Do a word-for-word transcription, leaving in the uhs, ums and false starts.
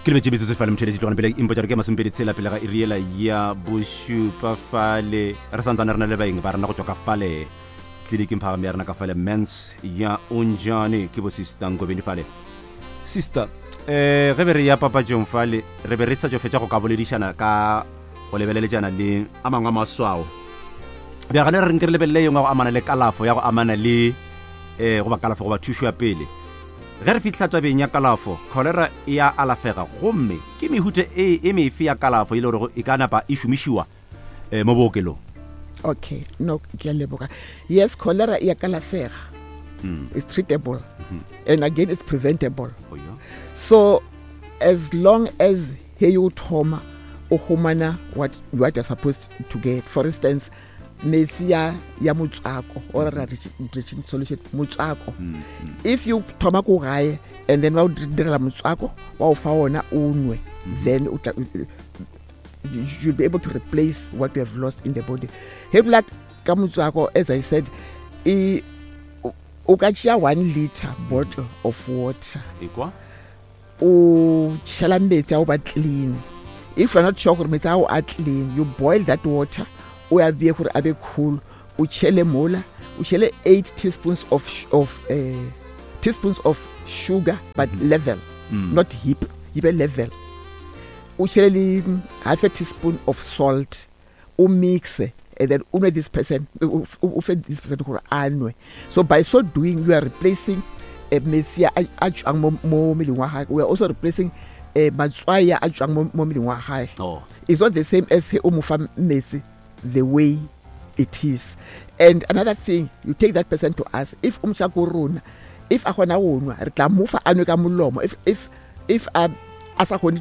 ke le tshebetso se fale motheledi tlogana pele impotsa re ke masempedi tsela pele ga iriela ya boshupa fale re santsane re na le baeng ba rena go tswa ka fale tleliniking phagame ya rena ka fale mens ya onjane ke bo sister Ngobeni fale sister eh ge be re ya papatšong fale re be re sa tšo fetša go ka boledišana ka go lebelelejana le a mangwe a maswao bjagane re nke re lebelele yengwe go amana le kalafo ya go amana le eh go ba kalafo go ba thušo ya pele ge re fitlha tabeng ya kalafo cholera e ya alafega gomme ke mehute e e mefe ya kalafo e le gore e ka napa e šomišiwa eh, mo bookelong. Okay, no ke a leboga. Yes, cholera e ya kalafega. Mm. It's treatable. Mm-hmm. And again it's preventable. Oh, yeah. So as long as he you thoma o humana what what you're supposed to get, for instance metsi ya ya motswako or ra reaching solution motswako, mm, mm. if you thoma go gae and then wa o direla motswako wa o fa ona o nwe, mm-hmm. then you'll be able to replace what you have lost in the body. He like ka motswako, as I said, e o ka tšea one liter bottle of water ekwa o tšhela metsi a o ba clean. If you're not sure gore metsi a o a clean, you boil that water o ya bee gore a be cool, o tšhele mola, o tšhele eight teaspoons of of uh, teaspoons of sugar, but level, mm. not heap, heap level. O tšhele le half a teaspoon of salt, o mix, and then o nwe this person, o fe this person gore a nwe. So by so doing, you are replacing uh, metsi a tšwang mo mo meleng wa gae. We are also replacing uh, matswai a tšwang mo mo meleng wa gae. Oh. It's not the same as he o mo fa metsi the way it is. And another thing, you take that person to us, if umcha korona, if a gona go nwa re tla mo fa a nwe ka molomo, if if if a asa gone